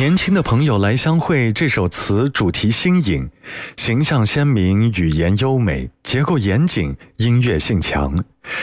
年轻的朋友来相会这首词主题新颖，形象鲜明，语言优美，结构严谨，音乐性强。